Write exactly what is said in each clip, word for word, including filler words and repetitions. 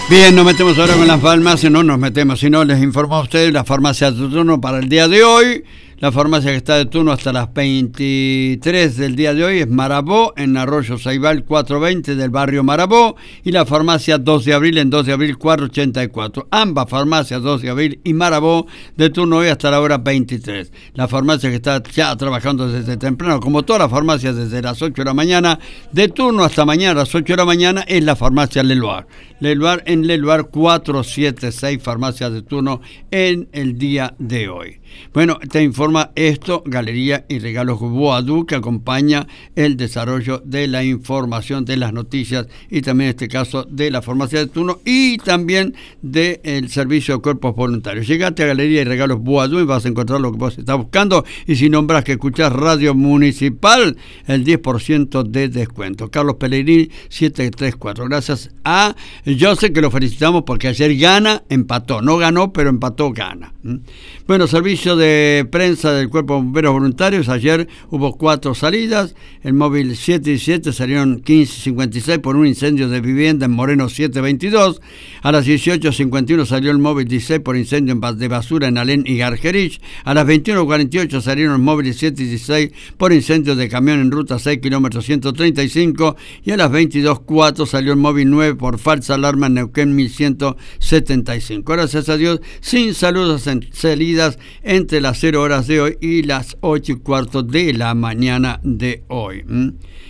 Bien, nos metemos ahora con las farmacias, no nos metemos, sino les informo a ustedes la farmacia de turno para el día de hoy. La farmacia que está de turno hasta las veintitrés del día de hoy es Marabó, en Arroyo Ceibal cuatrocientos veinte del barrio Marabó, y la farmacia dos de abril en dos de abril cuatrocientos ochenta y cuatro. Ambas farmacias dos de abril y Marabó de turno hoy hasta la hora veintitrés. La farmacia que está ya trabajando desde temprano, como todas las farmacias desde las ocho de la mañana, de turno hasta mañana a las ocho de la mañana, es la farmacia Leluar. Leluar en Leluar cuatrocientos setenta y seis, farmacias de turno en el día de hoy. Bueno, te informa esto, Galería y Regalos Boadú, que acompaña el desarrollo de la información, de las noticias y también en este caso de la farmacia de turno y también del servicio de cuerpos voluntarios. Llegate a Galería y Regalos Boadú y vas a encontrar lo que vos estás buscando, y si nombras que escuchás Radio Municipal, el diez por ciento de descuento. Carlos Pellegrini, setecientos treinta y cuatro. Gracias a José, que lo felicitamos porque ayer gana, empató. No ganó, pero empató, gana. Bueno, servicio de prensa del Cuerpo de Bomberos Voluntarios. Ayer hubo cuatro salidas. El móvil siete diecisiete salieron quince cincuenta y seis por un incendio de vivienda en Moreno siete veintidós. A las dieciocho cincuenta y uno salió el móvil dieciséis por incendio de basura en Alén y Gargerich. A las veintiuno cuarenta y ocho salieron el móvil siete dieciséis por incendio de camión en ruta seis kilómetros ciento treinta y cinco. Y a las veintidós cuatro salió el móvil nueve por falsa alarma en Neuquén mil ciento setenta y cinco. Gracias a Dios, sin saludos en salidas entre las cero horas de hoy y las ocho y cuarto de la mañana de hoy. ¿Mm?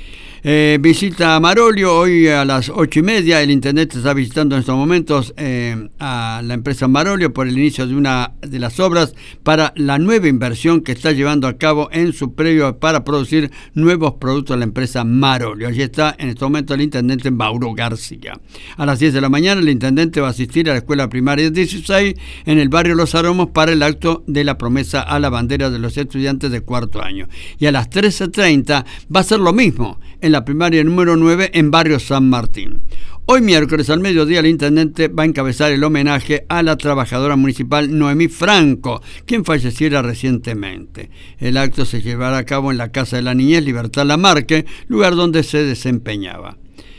Eh, visita a Marolio hoy a las ocho y media. El intendente está visitando en estos momentos eh, a la empresa Marolio por el inicio de una de las obras para la nueva inversión que está llevando a cabo en su predio para producir nuevos productos de la empresa Marolio. Allí está en este momento el intendente Mauro García. A las diez de la mañana el intendente va a asistir a la escuela primaria dieciséis en el barrio Los Aromos para el acto de la promesa a la bandera de los estudiantes de cuarto año. Y a las trece treinta va a ser lo mismo en la primaria número nueve en barrio San Martín. Hoy miércoles al mediodía el intendente va a encabezar el homenaje a la trabajadora municipal Noemí Franco, quien falleciera recientemente. El acto se llevará a cabo en la Casa de la Niñez Libertad Lamarque, lugar donde se desempeñaba.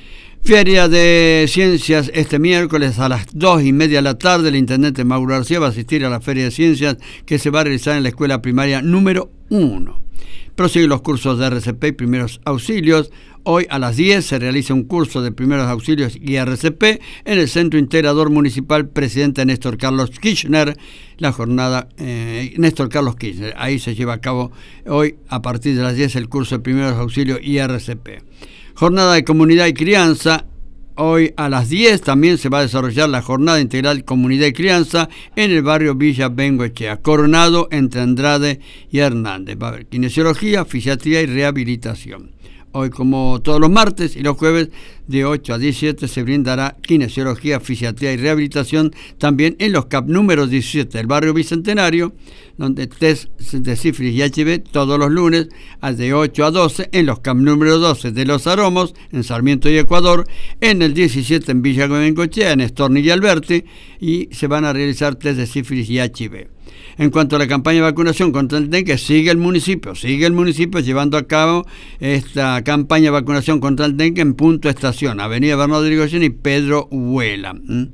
Feria de Ciencias este miércoles a las dos y media de la tarde. El intendente Mauro García va a asistir a la Feria de Ciencias que se va a realizar en la escuela primaria número uno. Prosiguen los cursos de R C P y primeros auxilios. Hoy a las diez se realiza un curso de primeros auxilios y R C P en el Centro Integrador Municipal Presidente Néstor Carlos Kirchner. La jornada eh, Néstor Carlos Kirchner. Ahí se lleva a cabo hoy a partir de las diez el curso de primeros auxilios y R C P. Jornada de Comunidad y Crianza. Hoy a las diez también se va a desarrollar la Jornada Integral Comunidad y Crianza en el barrio Villa Bengoechea, Coronado entre Andrade y Hernández. Va a haber kinesiología, fisiatría y rehabilitación. Hoy, como todos los martes y los jueves, de ocho a diecisiete se brindará kinesiología, fisiatría y rehabilitación también en los C A P número diecisiete del barrio Bicentenario, donde test de sífilis y H I V todos los lunes de ocho a doce, en los C A P número doce de Los Aromos, en Sarmiento y Ecuador, en el diecisiete en Villa Bengoechea, en Estorni y Alberti, y se van a realizar test de sífilis y H I V. En cuanto a la campaña de vacunación contra el dengue, sigue el municipio, sigue el municipio llevando a cabo esta campaña de vacunación contra el dengue en Punto Estación, Avenida Bernardo de Irigoyen y Pedro Huela. ¿Mm?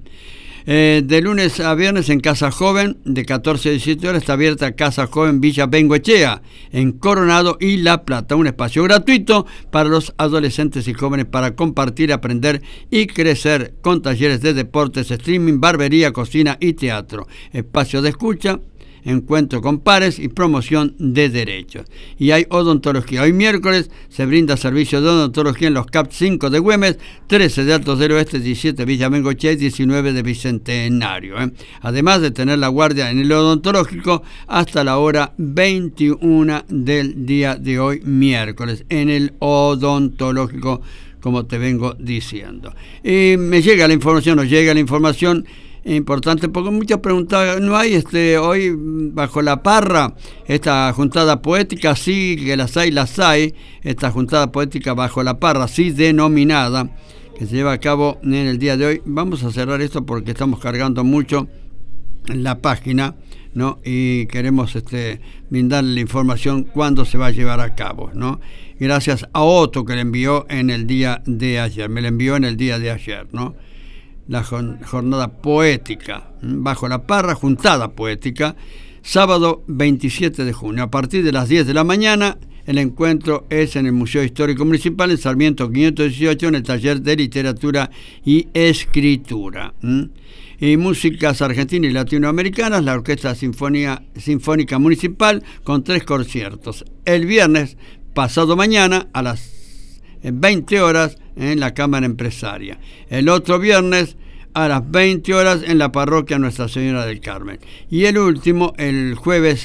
Eh, de lunes a viernes en Casa Joven, de catorce a diecisiete horas, está abierta Casa Joven Villa Bengoechea, en Coronado y La Plata. Un espacio gratuito para los adolescentes y jóvenes para compartir, aprender y crecer, con talleres de deportes, streaming, barbería, cocina y teatro. Espacio de escucha, encuentro con pares y promoción de derechos. Y hay odontología. Hoy miércoles se brinda servicio de odontología en los C A P cinco de Güemes, trece de Altos del Oeste, diecisiete Villa Bengoechea y diecinueve de Bicentenario. ¿eh? Además de tener la guardia en el odontológico hasta la hora veintiuna del día de hoy miércoles en el odontológico, como te vengo diciendo. Y me llega la información, nos llega la información importante, porque muchas preguntaban, ¿no hay este hoy bajo la parra esta juntada poética? Sí, que las hay, las hay, esta juntada poética bajo la parra, sí denominada, que se lleva a cabo en el día de hoy. Vamos a cerrar esto porque estamos cargando mucho en la página, ¿no? Y queremos este brindarle la información cuándo se va a llevar a cabo, ¿no? Gracias a Otto, que le envió en el día de ayer, me lo envió en el día de ayer, ¿no? la jornada poética, bajo la parra, juntada poética, sábado veintisiete de junio, a partir de las diez de la mañana. El encuentro es en el Museo Histórico Municipal, en Sarmiento quinientos dieciocho, en el taller de literatura y escritura. ¿Mm? Y músicas argentinas y latinoamericanas, la Orquesta Sinfonía, Sinfónica Municipal, con tres conciertos. El viernes, pasado mañana, a las veinte horas, en la Cámara Empresaria. El otro viernes, a las veinte horas, en la parroquia Nuestra Señora del Carmen. Y el último, el jueves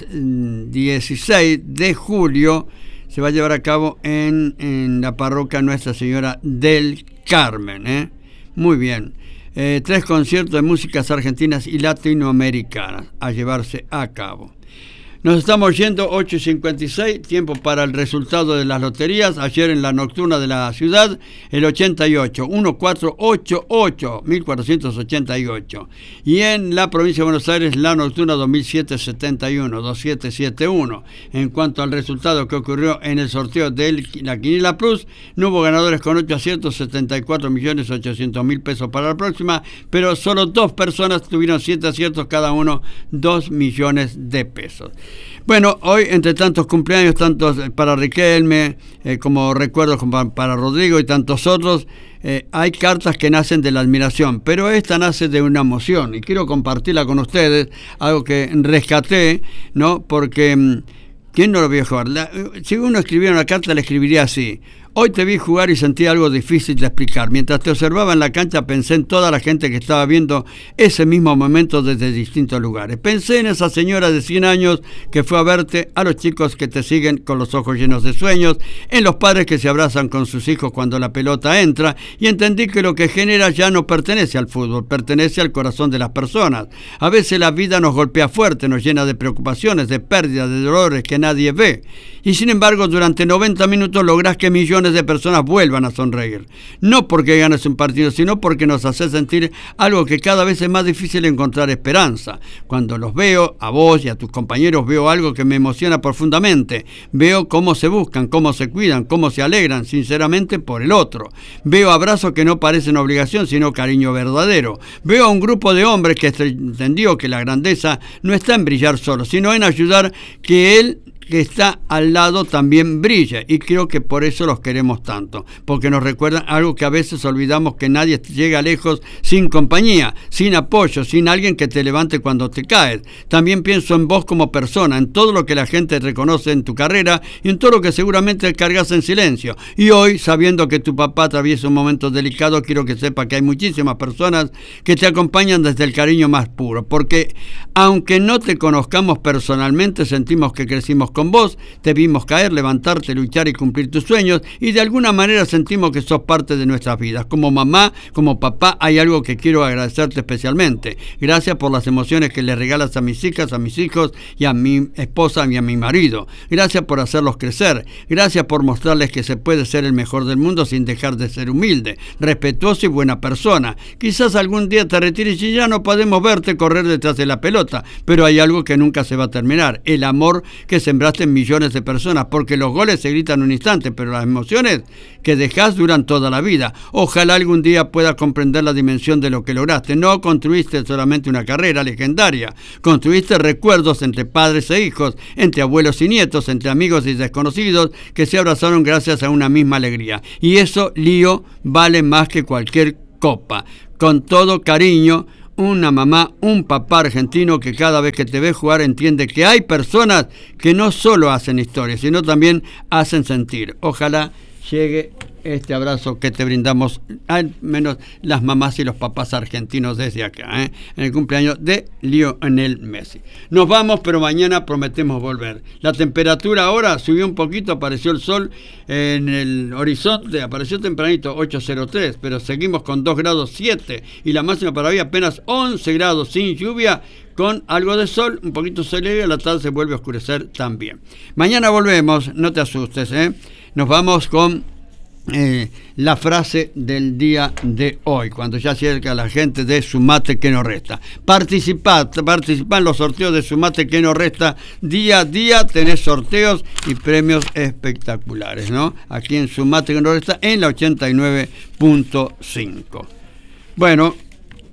dieciséis de julio, se va a llevar a cabo en, en la parroquia Nuestra Señora del Carmen. ¿eh? Muy bien. Eh, tres conciertos de músicas argentinas y latinoamericanas a llevarse a cabo. Nos estamos yendo, ocho y cincuenta y seis, tiempo para el resultado de las loterías. Ayer en la nocturna de la ciudad, el ochenta y ocho, mil cuatrocientos ochenta y ocho, mil cuatrocientos ochenta y ocho. Y en la provincia de Buenos Aires, la nocturna dos mil setecientos setenta y uno, dos mil setecientos setenta y uno. En cuanto al resultado que ocurrió en el sorteo de la Quiniela Plus, no hubo ganadores con ocho aciertos, setenta y cuatro millones ochocientos mil pesos para la próxima, pero solo dos personas tuvieron siete aciertos, cada uno dos millones de pesos. Bueno, hoy entre tantos cumpleaños, tantos para Riquelme, eh, como recuerdos como para Rodrigo y tantos otros, eh, hay cartas que nacen de la admiración, pero esta nace de una emoción y quiero compartirla con ustedes, algo que rescaté, ¿no? Porque, ¿quién no lo vio jugar? La, si uno escribiera una carta, la escribiría así: hoy te vi jugar y sentí algo difícil de explicar. Mientras te observaba en la cancha, pensé en toda la gente que estaba viendo ese mismo momento desde distintos lugares. Pensé en esa señora de cien años que fue a verte, a los chicos que te siguen con los ojos llenos de sueños, en los padres que se abrazan con sus hijos cuando la pelota entra, y entendí que lo que genera ya no pertenece al fútbol, pertenece al corazón de las personas. A veces la vida nos golpea fuerte, nos llena de preocupaciones, de pérdidas, de dolores que nadie ve. Y sin embargo, durante noventa minutos lográs que millones de personas vuelvan a sonreír. No porque ganes un partido, sino porque nos hace sentir algo que cada vez es más difícil encontrar esperanza. Cuando los veo, a vos y a tus compañeros, veo algo que me emociona profundamente. Veo cómo se buscan, cómo se cuidan, cómo se alegran sinceramente por el otro. Veo abrazos que no parecen obligación, sino cariño verdadero. Veo a un grupo de hombres que entendió que la grandeza no está en brillar solo, sino en ayudar que él que está al lado también brilla, y creo que por eso los queremos tanto, porque nos recuerdan algo que a veces olvidamos, que nadie llega lejos sin compañía, sin apoyo, sin alguien que te levante cuando te caes. También pienso en vos como persona, en todo lo que la gente reconoce en tu carrera y en todo lo que seguramente cargas en silencio. Y hoy, sabiendo que tu papá atraviesa un momento delicado, quiero que sepa que hay muchísimas personas que te acompañan desde el cariño más puro, porque aunque no te conozcamos personalmente, sentimos que crecimos con vos, te vimos caer, levantarte, luchar y cumplir tus sueños, y de alguna manera sentimos que sos parte de nuestras vidas. Como mamá, como papá, hay algo que quiero agradecerte especialmente. Gracias por las emociones que le regalas a mis hijas, a mis hijos y a mi esposa y a mi marido. Gracias por hacerlos crecer. Gracias por mostrarles que se puede ser el mejor del mundo sin dejar de ser humilde, respetuoso y buena persona. Quizás algún día te retires y ya no podemos verte correr detrás de la pelota, pero hay algo que nunca se va a terminar: el amor que sembraste en millones de personas, porque los goles se gritan un instante, pero las emociones que dejás duran toda la vida. Ojalá algún día puedas comprender la dimensión de lo que lograste. No construiste solamente una carrera legendaria, construiste recuerdos entre padres e hijos, entre abuelos y nietos, entre amigos y desconocidos que se abrazaron gracias a una misma alegría. Y eso, Lío, vale más que cualquier copa. Con todo cariño, una mamá, un papá argentino que cada vez que te ve jugar entiende que hay personas que no solo hacen historia, sino también hacen sentir. Ojalá llegue este abrazo que te brindamos, al menos las mamás y los papás argentinos desde acá, ¿eh? en el cumpleaños de Lionel Messi. Nos vamos, pero mañana prometemos volver. La temperatura ahora subió un poquito, apareció el sol en el horizonte, apareció tempranito, ocho cero tres, pero seguimos con dos grados siete, y la máxima para hoy apenas once grados, sin lluvia, con algo de sol, un poquito soleado, y a la tarde se vuelve a oscurecer también. Mañana volvemos, no te asustes, ¿eh? Nos vamos con Eh, la frase del día de hoy, cuando ya acerca la gente de Sumate que no resta. Participad, participad en los sorteos de Sumate que no resta. Día a día tenés sorteos y premios espectaculares, ¿no? Aquí en Sumate que no resta, en la ochenta y nueve punto cinco. Bueno,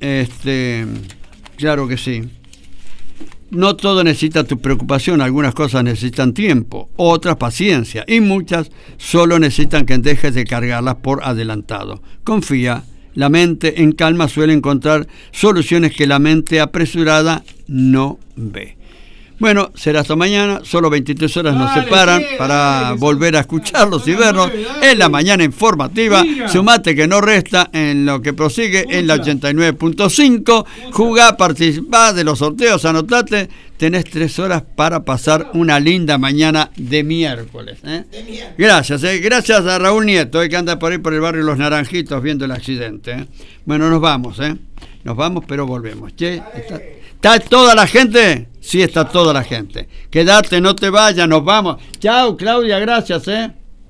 Este, claro que sí. No todo necesita tu preocupación, algunas cosas necesitan tiempo, otras paciencia y muchas solo necesitan que dejes de cargarlas por adelantado. Confía, la mente en calma suele encontrar soluciones que la mente apresurada no ve. Bueno, será hasta mañana, solo veintitrés horas nos separan para volver a escucharlos y vernos en la mañana informativa. Sumate que no resta en lo que prosigue en la ochenta y nueve punto cinco. Jugá, participá de los sorteos, anotate. Tenés tres horas para pasar una linda mañana de miércoles. ¿eh? De miércoles. Gracias, ¿eh? Gracias a Raúl Nieto, ¿eh? que anda por ahí por el barrio Los Naranjitos viendo el accidente. ¿eh? Bueno, nos vamos, ¿eh? Nos vamos, pero volvemos. Che, ¿está, ¿está toda la gente? Sí, está toda la gente. Quédate, no te vayas, nos vamos. Chao, Claudia, gracias, ¿eh?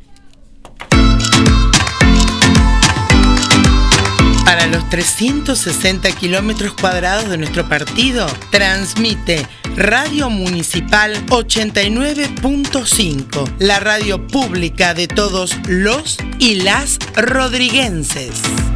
Para los trescientos sesenta kilómetros cuadrados de nuestro partido, transmite Radio Municipal ochenta y nueve punto cinco, la radio pública de todos los y las rodriguenses.